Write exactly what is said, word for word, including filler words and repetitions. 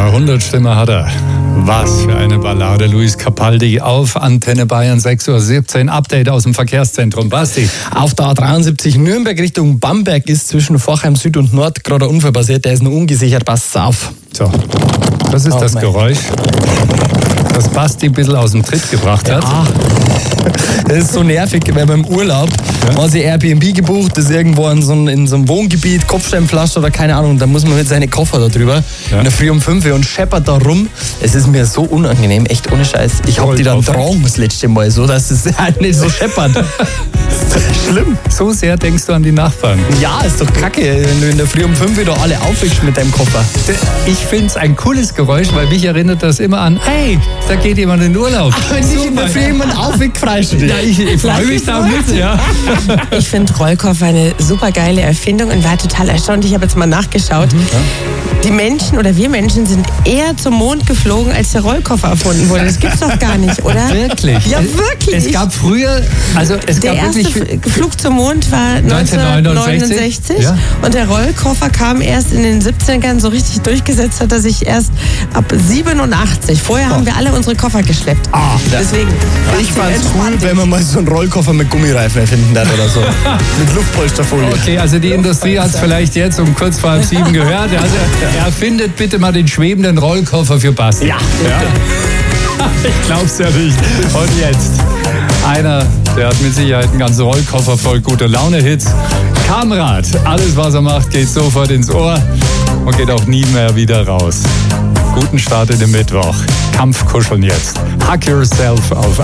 Jahrhundertstimme hat er. Was für eine Ballade. Luis Capaldi auf Antenne Bayern, sechs Uhr siebzehn. Update aus dem Verkehrszentrum. Basti. Auf der A dreiundsiebzig Nürnberg Richtung Bamberg ist zwischen Forchheim Süd und Nord gerade ein Unfall passiert. Der ist noch ungesichert. Passt auf. So, das ist oh, das mein. Geräusch, das Basti ein bisschen aus dem Tritt gebracht hat. Ja. Das ist so nervig, weil beim Urlaub ja. haben sie Airbnb gebucht, das ist irgendwo in so, einem, in so einem Wohngebiet, Kopfsteinpflaster oder keine Ahnung, da muss man mit seinen Koffer da drüber, ja. in der Früh um fünf und scheppert da rum. Es ist mir so unangenehm, echt ohne Scheiß. Ich hab die dann dran das letzte Mal so, dass es halt nicht so scheppert. Schlimm. So sehr denkst du an die Nachbarn. Ja, ist doch kacke, wenn du in der Früh um fünf wieder alle aufwischst mit deinem Koffer. Ich finde es ein cooles Geräusch, weil mich erinnert das immer an, hey, da geht jemand in Urlaub. Ach, wenn dich in der Früh jemand aufwickt, freust du dich. Ja, ich, ich freue mich da mit. Ja. Ich finde Rollkoffer eine super geile Erfindung und war total erstaunt. Ich habe jetzt mal nachgeschaut. Mhm. Ja. Die Menschen oder wir Menschen sind eher zum Mond geflogen, als der Rollkoffer erfunden wurde. Das gibt's doch gar nicht, oder? Wirklich? Ja, wirklich. Es gab früher, also es der gab erste wirklich Flug zum Mond war neunzehnhundertneunundsechzig ja. und der Rollkoffer kam erst in den siebzigern so richtig durchgesetzt, hat er sich erst ab siebenundachtzig. Vorher oh. haben wir alle unsere Koffer geschleppt. Ah, Deswegen. Ich fand's cool, wenn man mal so einen Rollkoffer mit Gummireifen erfinden darf oder so. Mit Luftpolsterfolie. Okay, also die Industrie hat es vielleicht jetzt um kurz vor halb sieben gehört. Also erfindet bitte mal den schwebenden Rollkoffer für Basti. Ja. ja. Ich glaub's ja nicht. Und jetzt einer, der hat mit Sicherheit einen ganzen Rollkoffer voll gute Laune-Hits. Kamrad, alles was er macht, geht sofort ins Ohr und geht auch nie mehr wieder raus. Guten Start in den Mittwoch. Kampfkuscheln jetzt. Hug Yourself auf